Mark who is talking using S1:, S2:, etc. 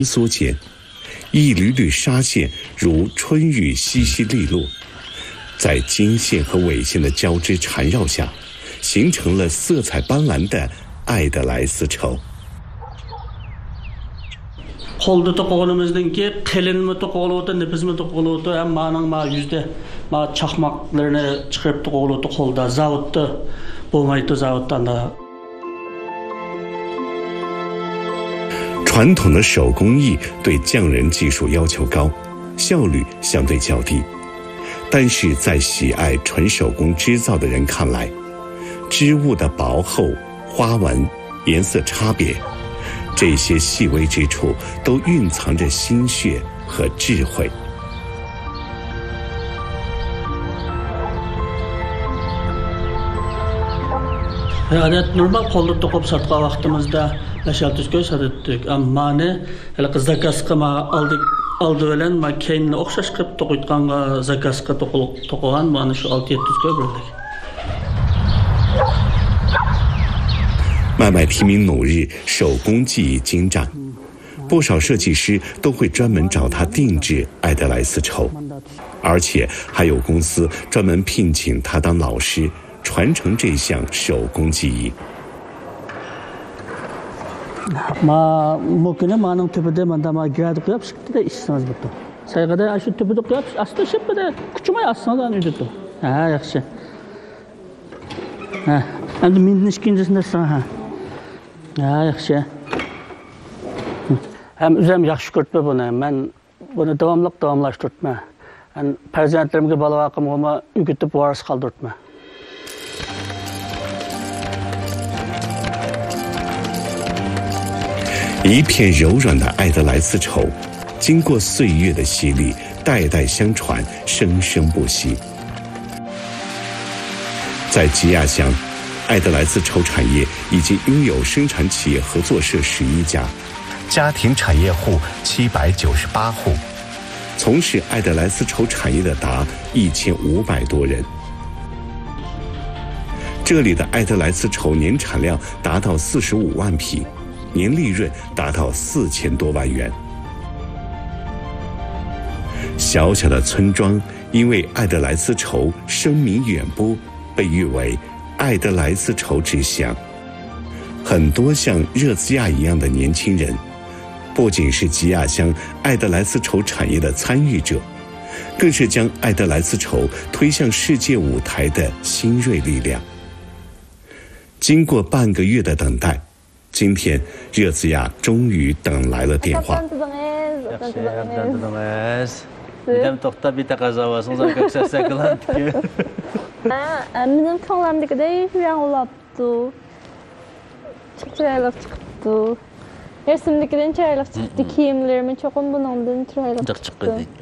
S1: 缩间，一缕缕纱线如春雨淅淅沥落，在经线和纬线的交织缠绕下，形成了色彩斑斓的爱德莱丝绸。
S2: Қолды тоқығанымыздың ке, қелінімі тоқығылуды, ніпізімі тоқығылуды, маның yüzde çakmaklarını çıkarıp тоқығылуды қолда, zavodda болмайды, zavoddan da。
S1: 传统的手工艺对匠人技术要求高，效率相对较低，但是在喜爱纯手工织造的人看来，织物的薄厚、花纹、颜色差别，这些细微之处都蕴藏着心血和智慧。
S2: Normal қолды тоқып сатқан вақытымызда әшәл түскөй сатыттық. Амма не, закazға алды белән кейінні оқшаш қып тоқытқанға закazға тоқыған маны şu 6-7 түскөй бірлік。
S1: 麦麦提名努日，手工技艺精湛，不少设计师都会专门找他定制爱德莱丝绸，而且还有公司专门聘请他当老师，传承这项手工技艺。
S2: Mümkün manın tüpüde manda giradı koyup çıktı da işsiniz bu. Saygıda şu tüpüde koyup aslında şıppıda küçümay aslında da ödüdü. Ha yaxşı. Ha, endi mendin ikincisinde sana ha. Ha yaxşı. Hem üzüm yaxşı görtme bunu. Ben bunu davamlaştırtma. Yani perzentlerimge bala vakımıma ügütüp varis kaldırtma.
S1: 一片柔软的爱德莱丝绸，经过岁月的洗礼，代代相传，生生不息。在吉亚乡，爱德莱丝绸产业已经拥有生产企业合作社11家，家庭产业户798户，从事爱德莱丝绸产业的达1500多人。这里的爱德莱丝绸年产量达到45万匹，年利润达到4000多万元。小小的村庄因为爱德莱丝绸声名远播，被誉为爱德莱丝绸之乡。很多像热兹亚一样的年轻人，不仅是吉亚乡爱德莱丝绸产业的参与者，更是将爱德莱丝绸推向世界舞台的新锐力量。经过半个月的等待，今天热兹亚终于等来了电话。
S3: Midem toqta bir taqazavasınız arkadaşlar saklandı.
S4: Bizim çoğlamdaki hüyan olaptı. Çok çıraylık çıktı. Resimdekiden çıraylık çıktı. Kiyimlerimin çoğun bundan çıraylık çıktı.